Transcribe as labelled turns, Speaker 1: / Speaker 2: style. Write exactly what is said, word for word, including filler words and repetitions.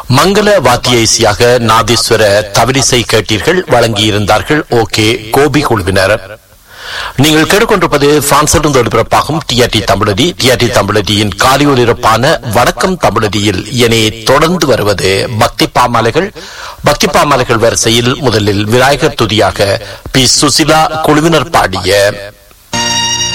Speaker 1: மங்கள வாத்திய இசையாக நாதீஸ்வர தவிரிசை கேட்டீர்கள். வழங்கியிருந்தார்கள் ஓகே கோபி குழுவினர். நீங்கள் கேட்டுக்கொண்டிருப்பது பிரான்சிலிருந்து ஒளிபரப்பாகும் டிஆர்டி தமிழடி. டிஆர்டி தமிழடியின் காலை ஒலிபரப்பான வணக்கம் தமிழடியில் இனி தொடர்ந்து வருவது பக்தி பாமாலைகள். பக்தி பாமாலைகள் வரிசையில் முதலில் விநாயகர் துதியாக பி சுசிலா குழுவினர் பாடிய